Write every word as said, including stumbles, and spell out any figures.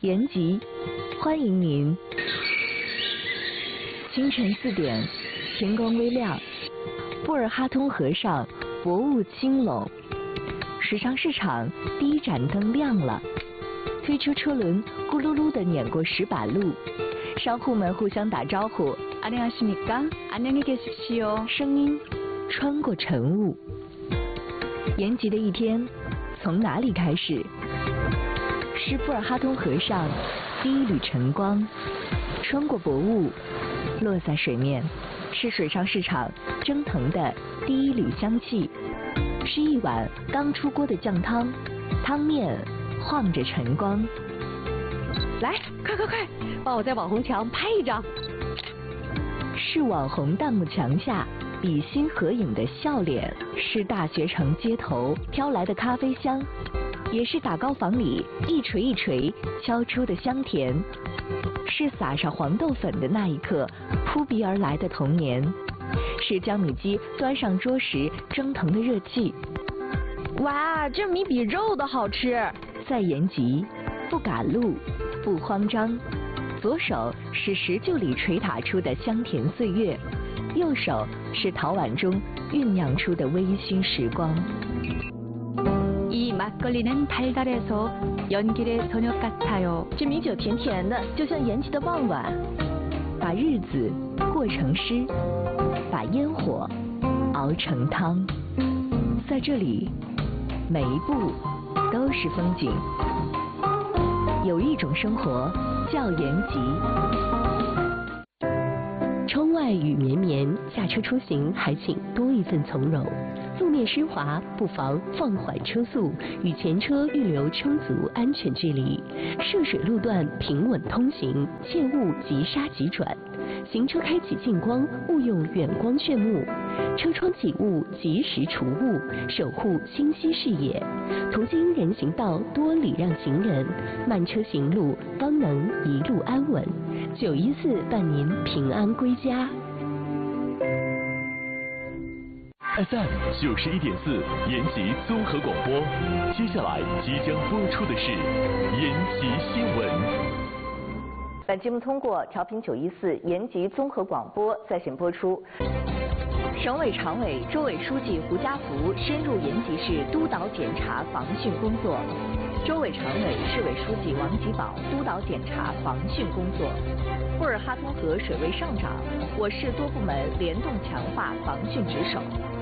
延吉，欢迎您。清晨四点，天光微亮，布尔哈通河上薄雾轻拢，水上市场第一盏灯亮了，推车车轮咕噜噜地碾过石板路，商户们互相打招呼。안녕하십니까？안녕히계십시오。声音穿过晨雾。延吉的一天从哪里开始？是布尔哈通河上第一缕晨光，穿过薄雾，落在水面；是水上市场蒸腾的第一缕香气；是一碗刚出锅的酱汤，汤面晃着晨光。来，快快快，帮我在网红墙拍一张。是网红弹幕墙下比心合影的笑脸，是大学城街头飘来的咖啡香，也是打糕房里一锤一锤敲出的香甜，是撒上黄豆粉的那一刻扑鼻而来的童年，是江米鸡端上桌时蒸腾的热气。 哇，这米比肉的好吃！ 在延吉，不赶路，不慌张。左手是石臼里捶打出的香甜岁月，右手是陶碗中酝酿出的微醺时光。 이 막걸리는 달달해서 연길의 저녁 같아요。 这米酒甜甜的，就像延吉的傍晚。把日子过成诗，把烟火熬成汤。在这里，每一步都是风景。有一种生活叫延吉。窗外雨绵绵，下车出行还请多一份从容。路面湿滑，不妨放缓车速，与前车预留充足安全距离。涉水路段平稳通行，切勿急刹急转。行车开启近光，勿用远光炫目。车窗起雾，及时除雾，守护清晰视野。途经人行道，多礼让行人，慢车行路，方能一路安稳。九一四伴您平安归家。 F M 九十一点四，延吉综合广播。接下来即将播出的是延吉新闻。 本节目通过调频九一四延吉综合广播在线播出。省委常委、州委书记胡家福深入延吉市督导检查防汛工作。州委常委、市委书记王吉宝督导检查防汛工作。布尔哈通河水位上涨，我市多部门联动强化防汛值守。